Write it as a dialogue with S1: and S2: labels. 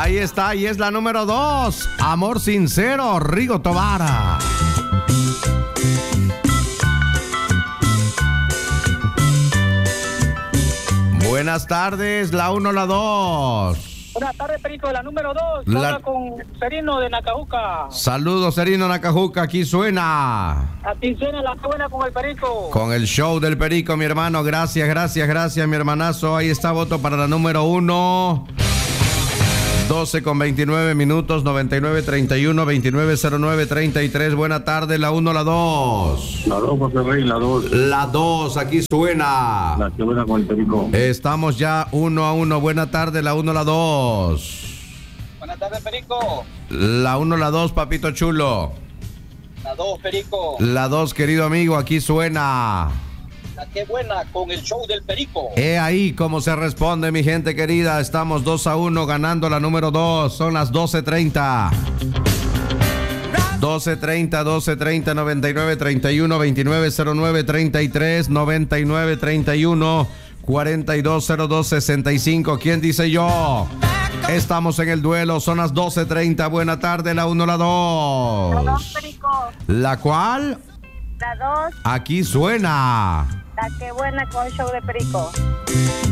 S1: Ahí está, y es la número 2. Amor sincero, Rigo Tobar. Buenas tardes, la 1, la 2.
S2: Buenas tardes, Perico, la número 2. Habla con Serino de Nacajuca.
S1: Saludos, Serino Nacajuca, aquí suena.
S2: Aquí suena la buena con el Perico.
S1: Con el show del Perico, mi hermano. Gracias, mi hermanazo. Ahí está, voto para la número 1. 12:29 minutos, 99-31, 29-09-33. Buena tarde, la 1, la 2.
S3: La 2, José Rey, la 2.
S1: La 2, aquí suena.
S3: La que suena con el Perico.
S1: Estamos ya 1-1. Buena tarde, la 1, la 2.
S2: Buenas tardes, Perico.
S1: La 1, la 2, papito chulo.
S2: La 2, Perico.
S1: La 2, querido amigo, aquí suena.
S2: La que buena con el show del Perico.
S1: He ahí cómo se responde, mi gente querida. Estamos 2-1 ganando la número 2. Son las 12:30. 12:30, 99-31, 29-09-33, 99-31, 42-02-65. ¿Quién dice yo? Estamos en el duelo, son las 12:30. Buena tarde, la 1, la 2.
S4: La 2, Perico.
S1: ¿La cual?
S4: La 2.
S1: Aquí suena.
S4: La que buena con el show de Perico.